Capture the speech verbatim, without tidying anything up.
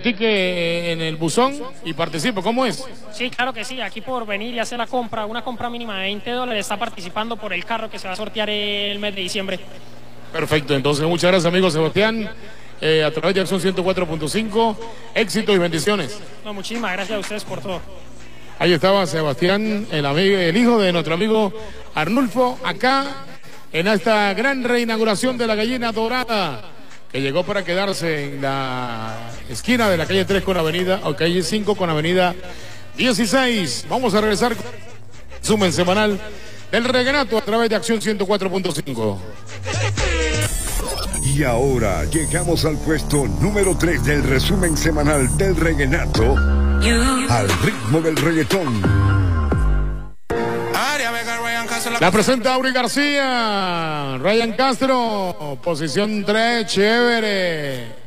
ticket en el buzón y participo. ¿Cómo es? Sí, claro que sí. Aquí por venir y hacer la compra, una compra mínima de veinte dólares, está participando por el carro que se va a sortear el mes de diciembre. Perfecto, entonces muchas gracias, amigo Sebastián. Eh, a través de Acción ciento cuatro punto cinco, éxito y bendiciones. No, muchísimas gracias a ustedes por todo. Ahí estaba Sebastián, el, amigo, el hijo de nuestro amigo Arnulfo, acá en esta gran reinauguración de la Gallina Dorada, que llegó para quedarse en la esquina de la calle tres con avenida, o calle cinco con avenida dieciséis. Vamos a regresar con el resumen semanal del Reguenato a través de Acción ciento cuatro punto cinco. Y ahora llegamos al puesto número tres del resumen semanal del Reguenato, al ritmo del reggaetón. La presenta Auri García, Ryan Castro, posición tres, chévere.